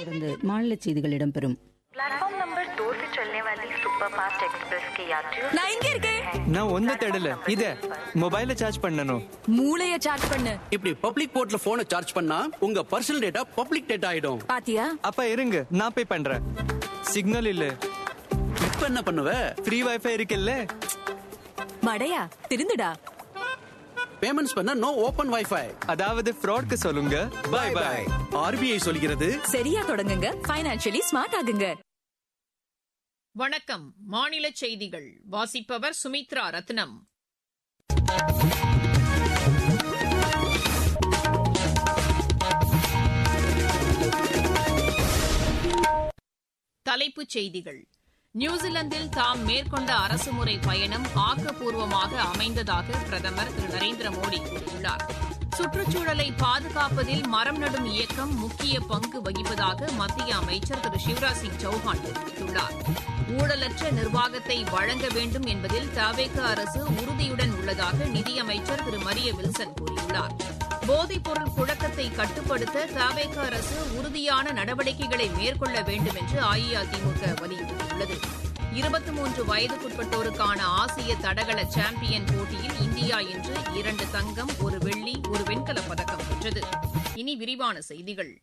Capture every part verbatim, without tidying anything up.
தொடர்ந்து மாநில செய்திகள் இடம்பெறும். प्लेटफॉर्म नंबर दो से चलने वाली सुपर फास्ट एक्सप्रेस के यात्रियों நான் இங்க இருக்கேன். நான் ஒண்ணு தேடல, இத மொபைல சார்ஜ் பண்ணனும். மூளைய சார்ஜ் பண்ணு. இப்படி பப்ளிக் போர்ட்ல போனை சார்ஜ் பண்ணா உங்க பர்சனல் டேட்டா பப்ளிக் டேட்டா ஆயிடும். பாத்தியா? அப்ப இருங்க, நான் பே பண்றேன். சிக்னல் இல்ல. இப்ப என்ன பண்ணுவ? ஃப்ரீ வைஃபை இருக்குல்ல. மடையா திருந்துடா. பேமெண்ட்ஸ் பண்ண நோ ஓபன் வைஃபை. அதாவது ஃப்ராட்க்கு சொல்லுங்க பை பை. ஆர்பிஐ சொல்கிறது சரியா தொடங்குங்க, ஃபைனான்சியலி ஸ்மார்ட் ஆகுங்க. வணக்கம். மாநில செய்திகள் வாசிப்பவர் சுமித்ரா ரத்னம். தலைப்புச் செய்திகள். நியூசிலாந்தில் தாம் மேற்கொண்ட அரசுமுறை பயணம் ஆக்கப்பூர்வமாக அமைந்ததாக பிரதமர் திரு நரேந்திர மோடி கூறியுள்ளார். சுற்றுச்சூழலை பாதுகாப்பதில் மரம் நடும் இயக்கம் முக்கிய பங்கு வகிப்பதாக மத்திய அமைச்சர் திரு சிவராஜ் சிங் சௌஹான் தெரிவித்துள்ளார். ஊழலற்ற நிர்வாகத்தை வழங்க வேண்டும் என்பதில் தவேக அரசு உறுதியுடன் உள்ளதாக நிதியமைச்சர் திரு மரிய வில்சன் கூறியுள்ளார். போதைப்பொருள் புழக்கத்தை கட்டுப்படுத்த தவேக அரசு உறுதியான நடவடிக்கைகளை மேற்கொள்ள வேண்டும் என்று அஇஅதிமுக வலியுறுத்தியுள்ளது. இருபத்தி மூன்று வயதுக்குட்பட்டோருக்கான ஆசிய தடகள சாம்பியன் போட்டியில் இந்தியா இன்று இரண்டு தங்கம், ஒரு வெள்ளி, ஒரு வெண்கலப் பதக்கம் வென்றது. இனி விரிவான செய்திகள்.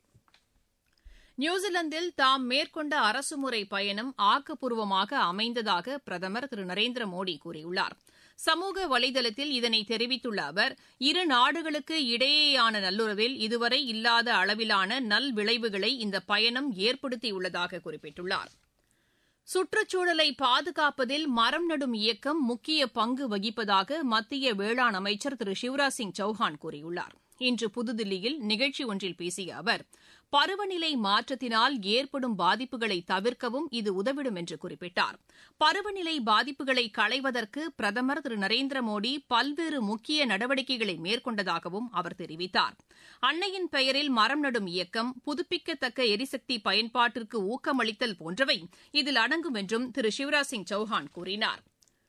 நியூசிலாந்தில் தாம் மேற்கொண்ட அரசுமுறை பயணம் ஆக்கப்பூர்வமாக அமைந்ததாக பிரதமர் திரு நரேந்திர மோடி கூறியுள்ளார். சமூக வலைதளத்தில் இதனை தெரிவித்துள்ள அவர், இரு நாடுகளுக்கு இடையேயான நல்லுறவில் இதுவரை இல்லாத அளவிலான நல்விளைவுகளை இந்த பயணம் ஏற்படுத்தியுள்ளதாக குறிப்பிட்டுள்ளார். சுற்றுச்சூழலை பாதுகாப்பதில் மரம் நடும் இயக்கம் முக்கிய பங்கு வகிப்பதாக மத்திய வேளாண் அமைச்சர் திரு சிவராஜ் சிங் சௌஹான் கூறியுள்ளார். இன்று புதுதில்லியில் நிகழ்ச்சி ஒன்றில் பேசிய அவர், பருவநிலை மாற்றத்தினால் ஏற்படும் பாதிப்புகளை தவிர்க்கவும் இது உதவிடும் என்று குறிப்பிட்டார். பருவநிலை பாதிப்புகளை களைவதற்கு பிரதமர் திரு நரேந்திர மோடி பல்வேறு முக்கிய நடவடிக்கைகளை மேற்கொண்டதாகவும் அவர் தெரிவித்தார். அன்னையின் பெயரில் மரம் நடும் இயக்கம், புதுப்பிக்கத்தக்க எரிசக்தி பயன்பாட்டிற்கு ஊக்கமளித்தல் போன்றவை இதில் அடங்கும் என்றும் திரு சிவராஜ் சிங் சௌஹான் கூறினார்.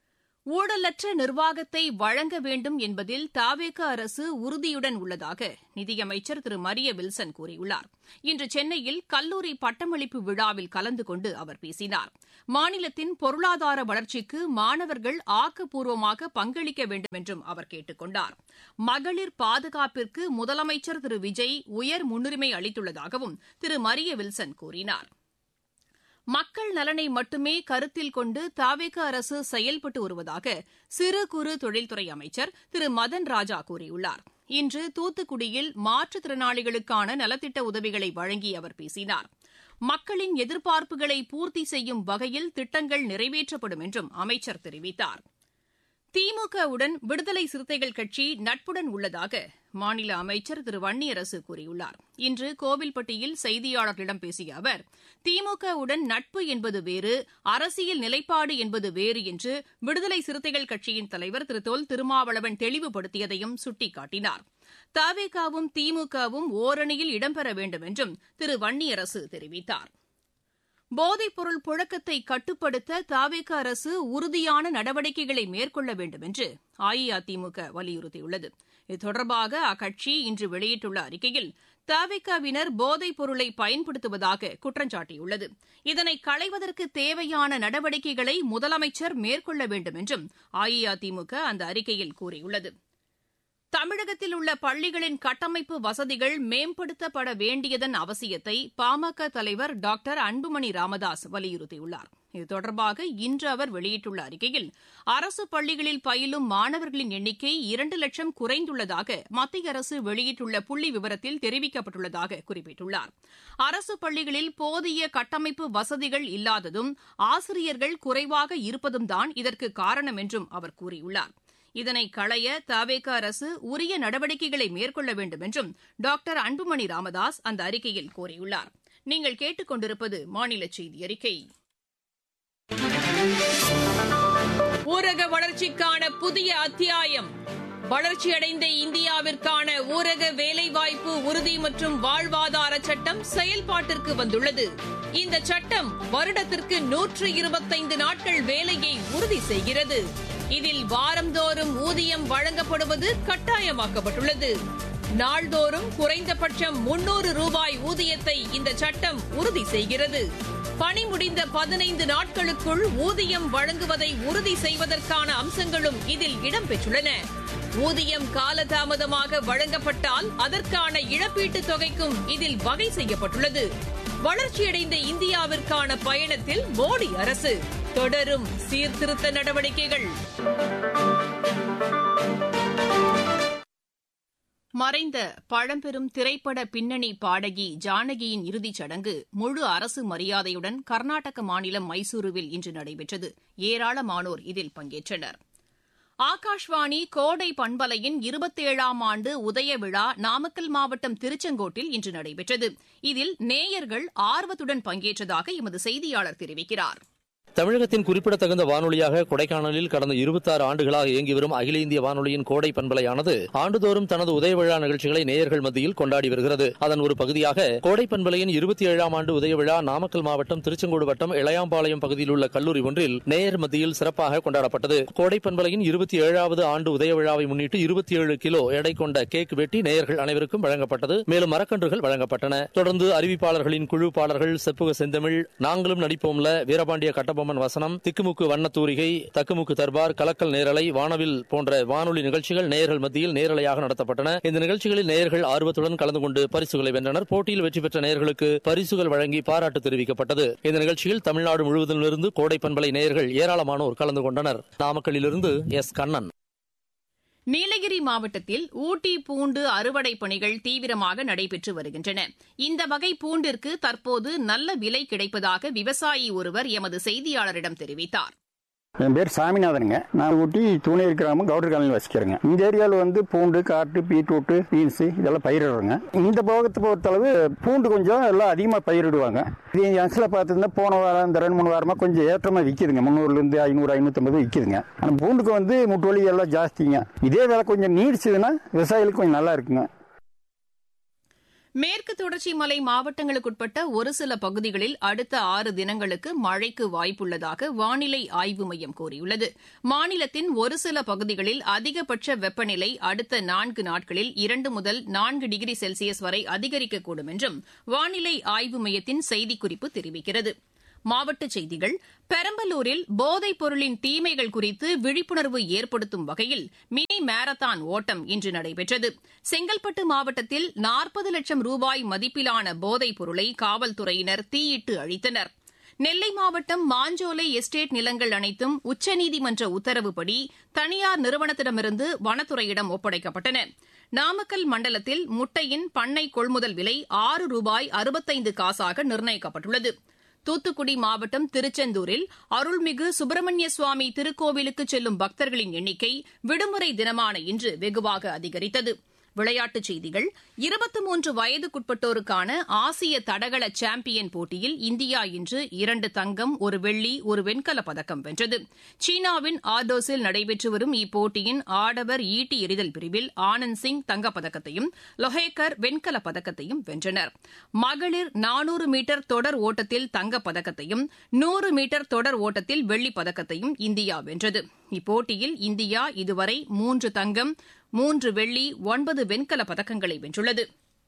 ஊழலற்ற நிர்வாகத்தை வழங்க வேண்டும் என்பதில் தவேக அரசு உறுதியுடன் உள்ளதாக நிதியமைச்சர் திரு மரிய வில்சன் கூறியுள்ளார். இன்று சென்னையில் கல்லூரி பட்டமளிப்பு விழாவில் கலந்து கொண்டு அவர் பேசினார். மாநிலத்தின் பொருளாதார வளர்ச்சிக்கு மாணவர்கள் ஆக்கப்பூர்வமாக பங்களிக்க வேண்டும் என்றும் அவர் கேட்டுக் கொண்டார். மகளிர் பாதுகாப்பிற்கு முதலமைச்சர் திரு விஜய் உயர் முன்னுரிமை அளித்துள்ளதாகவும் திரு மரிய வில்சன் கூறினார். மக்கள் நலனை மட்டுமே கருத்தில் கொண்டு தவேக அரசு செயல்பட்டு வருவதாக சிறு குறு தொழில்துறை அமைச்சர் திரு மதன் ராஜா கூறியுள்ளார். இன்று தூத்துக்குடியில் மாற்றுத்திறனாளிகளுக்கான நலத்திட்ட உதவிகளை வழங்கி அவர் பேசினார். மக்களின் எதிர்பார்ப்புகளை பூர்த்தி செய்யும் வகையில் திட்டங்கள் நிறைவேற்றப்படும் என்றும் அமைச்சர் தெரிவித்தார். திமுகவுடன் விடுதலை சிறுத்தைகள் கட்சி நட்புடன் உள்ளதாக மாநில அமைச்சர் திரு வன்னியரசு கூறியுள்ளார். இன்று கோவில்பட்டியில் செய்தியாளர்களிடம் பேசிய அவர், திமுகவுடன் நட்பு என்பது வேறு, அரசியல் நிலைப்பாடு என்பது வேறு என்று விடுதலை சிறுத்தைகள் கட்சியின் தலைவர் திரு தொல் திருமாவளவன் தெளிவுபடுத்தியதையும் சுட்டிக்காட்டினார். தவேகவும் திமுகவும் ஓரணியில் இடம்பெற வேண்டும் என்றும் திரு வன்னியரசு தெரிவித்தார். போதைப்பொருள் புழக்கத்தை கட்டுப்படுத்த தவேக அரசு உறுதியான நடவடிக்கைகளை மேற்கொள்ள வேண்டும் என்று அஇஅதிமுக வலியுறுத்தியுள்ளது. இது தொடர்பாக அக்கட்சி இன்று வெளியிட்டுள்ள அறிக்கையில், தவேகவினர் போதைப் பொருளை பயன்படுத்துவதாக குற்றம் சாட்டியுள்ளது. இதனை களைவதற்கு தேவையான நடவடிக்கைகளை முதலமைச்சர் மேற்கொள்ள வேண்டும் என்றும் அஇஅதிமுக அந்த அறிக்கையில் கூறியுள்ளது. தமிழகத்தில் உள்ள பள்ளிகளின் கட்டமைப்பு வசதிகள் மேம்படுத்தப்பட வேண்டியதன் அவசியத்தை பாமக தலைவர் டாக்டர் அன்புமணி ராமதாஸ் வலியுறுத்தியுள்ளார். இது தொடர்பாக இன்று அவர் வெளியிட்டுள்ள அறிக்கையில், அரசு பள்ளிகளில் பயிலும் மாணவர்களின் எண்ணிக்கை இரண்டு லட்சம் குறைந்துள்ளதாக மத்திய அரசு வெளியிட்டுள்ள புள்ளி விவரத்தில் தெரிவிக்கப்பட்டுள்ளதாக குறிப்பிட்டுள்ளார். அரசு பள்ளிகளில் போதிய கட்டமைப்பு வசதிகள் இல்லாததும் ஆசிரியர்கள் குறைவாக இருப்பதும் தான் இதற்கு காரணம் என்றும் அவர் கூறியுள்ளார். இதனை களைய தவேக அரசு உரிய நடவடிக்கைகளை மேற்கொள்ள வேண்டும் என்றும் டாக்டர் அன்புமணி ராமதாஸ் அந்த அறிக்கையில் கோரியுள்ளார். நீங்கள் கேட்டுக் கொண்டிருப்பது மாநில செய்தி அறிக்கை. ஊரக வளர்ச்சிக்கான புதிய அத்தியாயம். வளர்ச்சியடைந்த இந்தியாவிற்கான ஊரக வேலைவாய்ப்பு உறுதி மற்றும் வாழ்வாதார சட்டம் செயல்பாட்டிற்கு வந்துள்ளது. இந்த சட்டம் வருடத்திற்கு நூற்று இருபத்தைந்து நாட்கள் வேலையை உறுதி செய்கிறது. இதில் வாரந்தோறும் ஊதியம் வழங்கப்படுவது கட்டாயமாக்கப்பட்டுள்ளது. நாள்தோறும் குறைந்தபட்சம் முன்னூறு ரூபாய் ஊதியத்தை இந்த சட்டம் உறுதி செய்கிறது. பணி முடிந்த பதினைந்து நாட்களுக்குள் ஊதியம் வழங்குவதை உறுதி செய்வதற்கான அம்சங்களும் இதில் இடம்பெற்றுள்ளன. ஊதியம் காலதாமதமாக வழங்கப்பட்டால் அதற்கான இழப்பீட்டுத் தொகைக்கும் இதில் வகை செய்யப்பட்டுள்ளது. வளர்ச்சியடைந்த இந்தியாவிற்கான பயணத்தில் மோடி அரசு தொடரும் சீர்திருத்த நடவடிக்கைகள். மறைந்த பழம்பெரும் திரைப்பட பின்னணி பாடகி ஜானகியின் இறுதிச் சடங்கு முழு அரசு மரியாதையுடன் கர்நாடக மாநிலம் மைசூருவில் இன்று நடைபெற்றது. ஏராளமானோர் இதில் பங்கேற்றனர். ஆகாஷ்வாணி கோடை பண்பலையின் இருபத்தேழாம் ஆண்டு உதய விழா நாமக்கல் மாவட்டம் திருச்செங்கோட்டில் இன்று நடைபெற்றது. இதில் நேயர்கள் ஆர்வத்துடன் பங்கேற்றதாக எமது செய்தியாளர் தெரிவிக்கிறார். தமிழகத்தின் குறிப்பிடத்தகுந்த வானொலியாக கொடைக்கானலில் கடந்த இருபத்தாறு ஆண்டுகளாக இயங்கி வரும் அகில இந்திய வானொலியின் கோடை பண்பலையானது ஆண்டுதோறும் தனது உதய விழா நிகழ்ச்சிகளை நேயர்கள் மத்தியில் கொண்டாடி வருகிறது. அதன் ஒரு பகுதியாக கோடை பண்பலையின் இருபத்தி ஏழாம் ஆண்டு உதய விழா நாமக்கல் மாவட்டம் திருச்செங்கோடு வட்டம் இளையாம்பாளையம் பகுதியில் உள்ள கல்லூரி ஒன்றில் நேயர் மத்தியில் சிறப்பாக கொண்டாடப்பட்டது. கோடை பண்பலையின் இருபத்தி ஏழாவது ஆண்டு உதய விழாவை முன்னிட்டு இருபத்தி ஏழு கிலோ எடை கொண்ட கேக் வெட்டி நேயர்கள் அனைவருக்கும் வழங்கப்பட்டது. மேலும் மரக்கன்றுகள் வழங்கப்பட்டன. தொடர்ந்து அறிவிப்பாளர்களின் குழு பாடல்கள் செப்புக செந்தமிழ், நாங்களும் நடிப்போம்ல, வீரபாண்டிய கட்டபொம்மன் வசனம், திக்குமுக்கு வண்ணத்தூரிகை, தக்குமுக்கு தர்பார், கலக்கல் நேரலை, வானவில் போன்ற வானொலி நிகழ்ச்சிகள் நேயர்கள் மத்தியில் நேரலையாக நடத்தப்பட்டன. இந்த நிகழ்ச்சிகளில் நேயர்கள் ஆர்வத்துடன் கலந்து கொண்டு பரிசுகளை வென்றனர். போட்டியில் வெற்றி பெற்ற நேயர்களுக்கு பரிசுகள் வழங்கி பாராட்டு தெரிவிக்கப்பட்டது. இந்த நிகழ்ச்சியில் தமிழ்நாடு முழுவதிலிருந்து கோடை பண்பலை நேயர்கள் ஏராளமானோர் கலந்து கொண்டனர். நாமக்கல்லிலிருந்து எஸ் கண்ணன். நீலகிரி மாவட்டத்தில் ஊட்டி பூண்டு அறுவடை பணிகள் தீவிரமாக நடைபெற்று வருகின்றன. இந்த வகை பூண்டிற்கு தற்போது நல்ல விலை கிடைப்பதாக விவசாயி ஒருவர் எமது செய்தியாளரிடம் தெரிவித்தார். என் பேர் சாமிநாதனுங்க. நான் ஊட்டி தூணேரி கிராமம் கவுடர் காலனியில் வசிக்கிறேங்க. இந்த ஏரியாவில் வந்து பூண்டு, காட்டு, பீட்ரூட்டு, பீன்ஸு இதெல்லாம் பயிரிடுறோங்க. இந்த போகத்தை பொறுத்தளவு பூண்டு கொஞ்சம் எல்லாம் அதிகமாக பயிரிடுவாங்க. இது என் அன்சில் பார்த்துருந்தா போன வாரம் இந்த ரெண்டு மூணு வாரமாக கொஞ்சம் ஏற்றமாக விற்கிதுங்க. முந்நூறுலேருந்து ஐநூறு ஐநூற்றம்பது விற்கிதுங்க. ஆனால் பூண்டுக்கு வந்து முட்டுவலி எல்லாம் ஜாஸ்திங்க. இதே வேலை கொஞ்சம் நீடிச்சதுன்னா விவசாயிகளுக்கு கொஞ்சம் நல்லா இருக்குங்க. மேற்கு தொடர்ச்சி மலை மாவட்டங்களுக்குட்பட்ட ஒரு சில பகுதிகளில் அடுத்த ஆறு தினங்களுக்கு மழைக்கு வாய்ப்புள்ளதாக வானிலை ஆய்வு மையம் கூறியுள்ளது. மாநிலத்தின் ஒரு சில பகுதிகளில் அதிகபட்ச வெப்பநிலை அடுத்த நான்கு நாட்களில் இரண்டு முதல் நான்கு டிகிரி செல்சியஸ் வரை அதிகரிக்கக்கூடும் என்றும் வானிலை ஆய்வு மையத்தின் செய்திக்குறிப்பு தெரிவிக்கிறது. மாவட்டச் செய்திகள். பெரம்பலூரில் போதைப் பொருளின் தீமைகள் குறித்து விழிப்புணர்வு ஏற்படுத்தும் வகையில் மினி மாரத்தான் ஓட்டம் இன்று நடைபெற்றது. செங்கல்பட்டு மாவட்டத்தில் நாற்பது லட்சம் ரூபாய் மதிப்பிலான போதைப் பொருளை காவல்துறையினர் தீயிட்டு அழித்தனர். நெல்லை மாவட்டம் மாஞ்சோலை எஸ்டேட் நிலங்கள் அனைத்தும் உச்சநீதிமன்ற உத்தரவுப்படி தனியார் நிறுவனத்திடமிருந்து வனத்துறையிடம் ஒப்படைக்கப்பட்டன. நாமக்கல் மண்டலத்தில் முட்டையின் பண்ணை கொள்முதல் விலை ஆறு ரூபாய் அறுபத்தைந்து காசாக நிர்ணயிக்கப்பட்டுள்ளது. தூத்துக்குடி மாவட்டம் திருச்செந்தூரில் அருள்மிகு சுப்பிரமணிய சுவாமி திருக்கோவிலுக்கு செல்லும் பக்தர்களின் எண்ணிக்கை விடுமுறை தினமான இன்று வெகுவாக அதிகரித்தது. விளையாட்டுச் செய்திகள். இருபத்தி மூன்று வயதுக்குட்பட்டோருக்கான ஆசிய தடகள சாம்பியன் போட்டியில் இந்தியா இன்று இரண்டு தங்கம், ஒரு வெள்ளி, ஒரு வெண்கலப் பதக்கம் வென்றது. சீனாவின் ஆர்டோஸில் நடைபெற்று வரும் இப்போட்டியின் ஆடவர் ஈட்டி எறிதல் பிரிவில் ஆனந்த் சிங் தங்கப்பதக்கத்தையும் லொஹேக்கர் வெண்கலப் பதக்கத்தையும் வென்றனர். மகளிர் நானூறு மீட்டர் தொடர் ஓட்டத்தில் தங்கப்பதக்கத்தையும் நூறு மீட்டர் தொடர் ஓட்டத்தில் வெள்ளிப் பதக்கத்தையும் இந்தியா வென்றது. இப்போட்டியில் இந்தியா இதுவரை மூன்று தங்கம், மூன்று வெள்ளி, ஒன்பது வெண்கலப் பதக்கங்களை வென்றுள்ளது.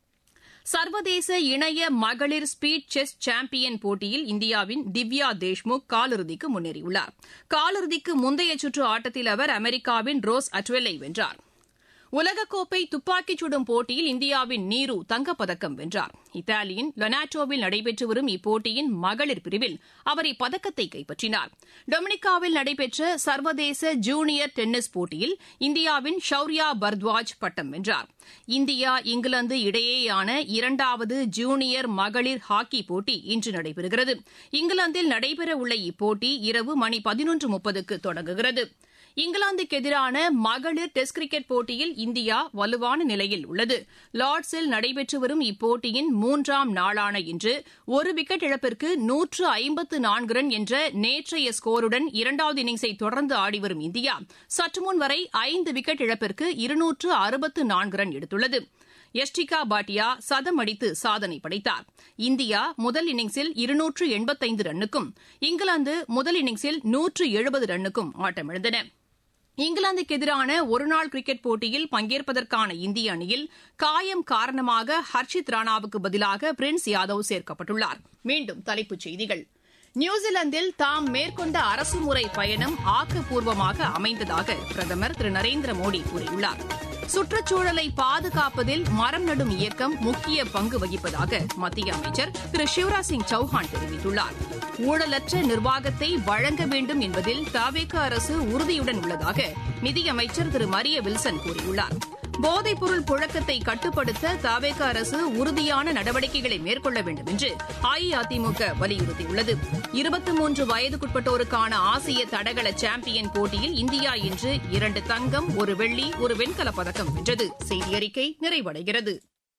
சர்வதேச இணைய மகளிர் ஸ்பீட் செஸ் சாம்பியன் போட்டியில் இந்தியாவின் திவ்யா தேஷ்முக் காலிறுதிக்கு முன்னேறியுள்ளார். காலிறுதிக்கு முந்தைய சுற்று ஆட்டத்தில் அவர் அமெரிக்காவின் ரோஸ் அட்வெல்லை வென்றார். உலகக்கோப்பை துப்பாக்கிச் சுடும் போட்டியில் இந்தியாவின் நீரு தங்கப்பதக்கம் வென்றார். இத்தாலியின் லொனாட்டோவில் நடைபெற்று வரும் இப்போட்டியின் மகளிர் பிரிவில் அவர் இப்பதக்கத்தை கைப்பற்றினார். டொமினிகாவில் நடைபெற்ற சர்வதேச ஜூனியர் டென்னிஸ் போட்டியில் இந்தியாவின் ஷௌர்யா பர்த்வாஜ் பட்டம் வென்றார். இந்தியா இங்கிலாந்து இடையேயான இரண்டாவது ஜூனியர் மகளிர் ஹாக்கி போட்டி இன்று நடைபெறுகிறது. இங்கிலாந்தில் நடைபெறவுள்ள இப்போட்டி இரவு மணி பதினொன்று முப்பதுக்கு தொடங்குகிறது. இங்கிலாந்துக்கு எதிரான மகளிர் டெஸ்ட் கிரிக்கெட் போட்டியில் இந்தியா வலுவான நிலையில் உள்ளது. லார்ட்ஸில் நடைபெற்று வரும் இப்போட்டியின் மூன்றாம் நாளான இன்று ஒரு விக்கெட் இழப்பிற்கு நூற்று ஐம்பத்து நான்கு ரன் என்ற நேற்றைய ஸ்கோருடன் இரண்டாவது இன்னிங்ஸை தொடர்ந்து ஆடிவரும் இந்தியா சற்றுமுன் வரை ஐந்து விக்கெட் இழப்பிற்கு இருநூற்று அறுபத்து நான்கு ரன் எடுத்துள்ளது. யஷ்டிகா பாட்டியா சதம் அடித்து சாதனை படைத்தார். இந்தியா முதல் இன்னிங்ஸில் இருநூற்று எண்பத்தைந்து ரன்னுக்கும் இங்கிலாந்து முதல் இன்னிங்ஸில் நூற்று எழுபது ரன்னுக்கும் ஆட்டமிழந்தன. இங்கிலாந்துக்கு எதிரான ஒருநாள் கிரிக்கெட் போட்டியில் பங்கேற்பதற்கான இந்திய அணியில் காயம் காரணமாக ஹர்ஷித் ராணாவுக்கு பதிலாக பிரின்ஸ் யாதவ் சேர்க்கப்பட்டுள்ளார். மீண்டும் தலைப்புச் செய்திகள். நியூசிலாந்தில் தாம் மேற்கொண்ட அரசுமுறை பயணம் ஆக்கப்பூர்வமாக அமைந்ததாக பிரதமர் திரு நரேந்திர மோடி கூறியுள்ளார். சுற்றுச்சூழலை பாதுகாப்பதில் மரம் நடும் இயக்கம் முக்கிய பங்கு வகிப்பதாக மத்திய அமைச்சர் திரு சிவராஜ் சிங் சௌஹான் தெரிவித்துள்ளார். ஊழலற்ற நிர்வாகத்தை வழங்க வேண்டும் என்பதில் தவேக அரசு உறுதியுடன் உள்ளதாக நிதியமைச்சர் திரு மரிய வில்சன் கூறியுள்ளார். போதைப்பொருள் புழக்கத்தை கட்டுப்படுத்த தவேக அரசு உறுதியான நடவடிக்கைகளை மேற்கொள்ள வேண்டும் என்று அஇஅதிமுக வலியுறுத்தியுள்ளது. இருபத்தி மூன்று வயதுக்குட்பட்டோருக்கான ஆசிய தடகள சாம்பியன் போட்டியில் இந்தியா இன்று இரண்டு தங்கம், ஒரு வெள்ளி, ஒரு வெண்கலப் பதக்கம் வென்றது. செய்தி அறிக்கை நிறைவடைகிறது.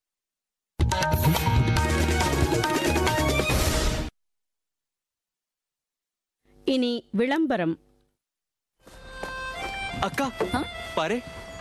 இனி விளம்பரம். அக்கா பாரு,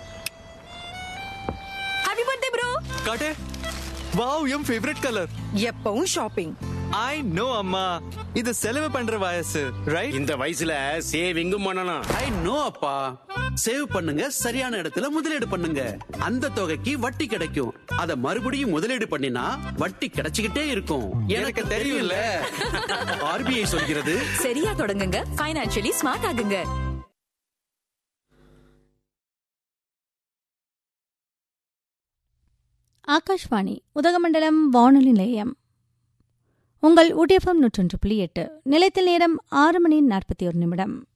ஹாப்பி பர்த்டே ப்ரோ. காட்டு. வாவ், என் ஃபேவரட் கலர். எப்பவும் ஷாப்பிங். ஐ நோ அம்மா, இது செலவு பண்ற வயசு, ரைட்? இந்த வயசுல சேவிங்கும் பண்ணணும். ஐ நோ அப்பா, சேவ் பண்ணுங்க, சரியான இடத்துல முதலீடு பண்ணுங்க. அந்த தொகைக்கு வட்டி கிடைக்கும். அத மறுபடியும் முதலீடு பண்ணினா வட்டி கிடைச்சுக்கிட்டே இருக்கும். எனக்கு தெரியும்ல. ஆர்பிஐ சொல்கிறது. சரியா தொடங்குங்க, ஃபைனான்சியலி ஸ்மார்ட் ஆகுங்க. ஆகாஷ்வாணி உதகமண்டலம் வானொலி நிலையம். உங்கள் ஊட்டி எஃப்எம் நூற்றொன்று புள்ளி எட்டு. நிலையத்தில் நேரம் ஆறு மணி நாற்பத்தி ஒரு நிமிடம்.